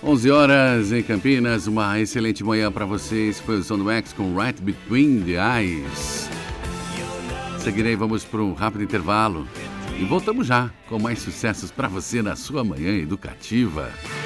11 horas em Campinas, uma excelente manhã para vocês. Foi o Som do X com Right Between the Eyes. Seguirei, vamos para um rápido intervalo e voltamos já com mais sucessos para você na sua manhã educativa.